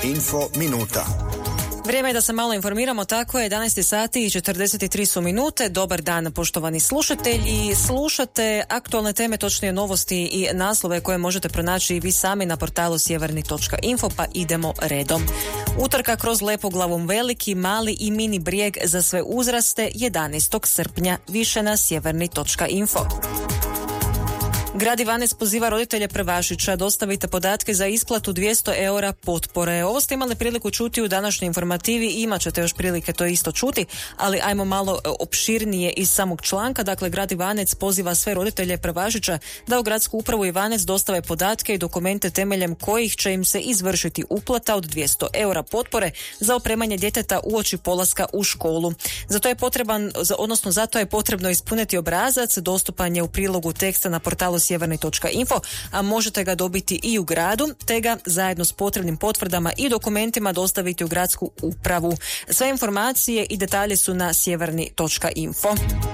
Info minuta. Vrijeme je da se malo informiramo, tako je 11 sati i 43 su minute. Dobar dan, poštovani slušatelji. Slušate aktualne teme, točnije novosti i naslove koje možete pronaći i vi sami na portalu sjeverni.info, pa idemo redom. Utrka kroz Lepoglavom, veliki, mali i mini brijeg za sve uzraste 11. srpnja, više na sjeverni.info. Grad Ivanec poziva roditelje prvašića, dostavite podatke za isplatu 200 eura potpore. Ovo ste imali priliku čuti u današnjoj informativi i imat ćete još prilike to isto čuti, ali ajmo malo opširnije iz samog članka. Dakle, Grad Ivanec poziva sve roditelje prvašića da u gradsku upravu Ivanec dostave podatke i dokumente temeljem kojih će im se izvršiti uplata od 200 eura potpore za opremanje djeteta uoči polaska u školu. Zato je potrebno ispuniti obrazac, dostupan je u prilogu teksta na portalu sjeverni.info, a možete ga dobiti i u gradu, te ga zajedno s potrebnim potvrdama i dokumentima dostaviti u gradsku upravu. Sve informacije i detalje su na sjeverni.info.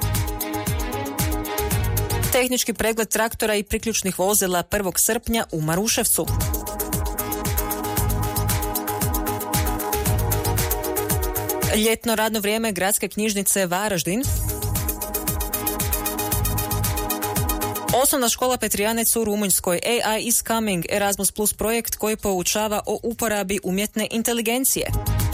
Tehnički pregled traktora i priključnih vozila 1. srpnja u Maruševcu. Ljetno radno vrijeme Gradske knjižnice Varaždin. Osnovna škola Petrijanec u Rumunjskoj. AI is coming, Erasmus Plus projekt koji poučava o uporabi umjetne inteligencije.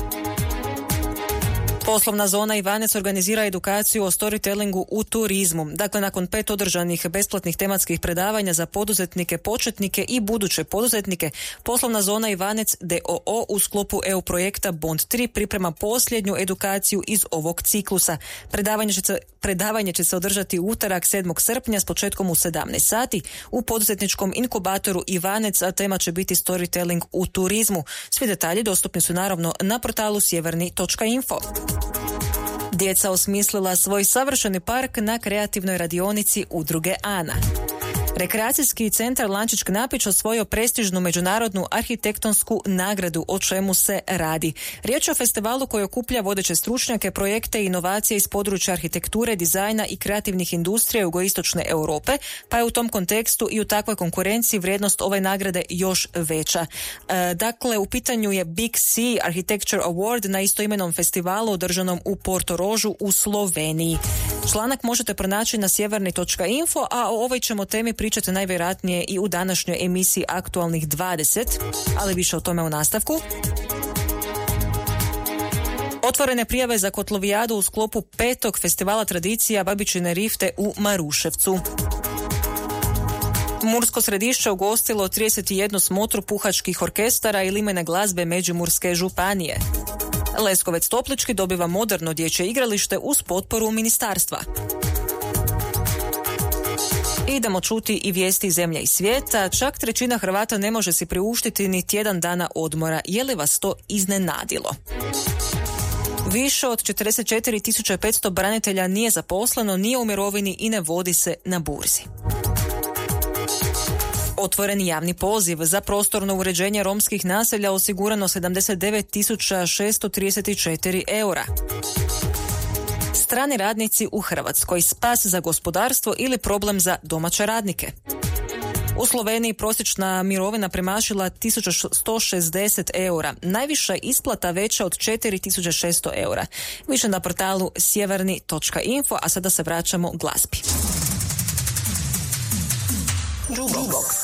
Poslovna zona Ivanec organizira edukaciju o storytellingu u turizmu. Dakle, nakon 5 održanih besplatnih tematskih predavanja za poduzetnike, početnike i buduće poduzetnike, Poslovna zona Ivanec d.o.o. u sklopu EU projekta Bond 3 priprema posljednju edukaciju iz ovog ciklusa. Predavanje će se održati u utorak 7. srpnja s početkom u 17 sati u poduzetničkom inkubatoru Ivanec, a tema će biti storytelling u turizmu. Svi detalji dostupni su naravno na portalu sjeverni.info. Djeca osmislila svoj savršeni park na kreativnoj radionici Udruge Ana. Rekreacijski centar Lančić Knapić osvojio prestižnu međunarodnu arhitektonsku nagradu. O čemu se radi? Riječ je o festivalu koji okuplja vodeće stručnjake, projekte i inovacije iz područja arhitekture, dizajna i kreativnih industrija jugoistočne Europe, pa je u tom kontekstu i u takvoj konkurenciji vrijednost ove nagrade još veća. Dakle, u pitanju je Big C Architecture Award na istoimenom festivalu održanom u Portorožu u Sloveniji. Članak možete pronaći na sjeverni.info, a o ovoj ćemo temi pričati najvjerojatnije i u današnjoj emisiji Aktualnih 20, ali više o tome u nastavku. Otvorene prijave za Kotlovijadu u sklopu 5. festivala tradicija Babičine rifte u Maruševcu. Mursko Središće ugostilo 31 smotru puhačkih orkestara i limene glazbe Međimurske županije. Leskovec Toplički dobiva moderno dječje igralište uz potporu ministarstva. Idemo čuti i vijesti iz zemlje i svijeta. Čak 1/3 Hrvata ne može si priuštiti ni tjedan dana odmora. Je li vas to iznenadilo? Više od 44.500 branitelja nije zaposleno, nije u mirovini i ne vodi se na burzi. Otvoren javni poziv za prostorno uređenje romskih naselja, osigurano 79.634 eura. Strani radnici u Hrvatskoj, spas za gospodarstvo ili problem za domaće radnike. U Sloveniji prosječna mirovina premašila 1160 eura. Najviša isplata veća od 4600 eura. Više na portalu sjeverni.info, a sada se vraćamo glazbi. Jukebox.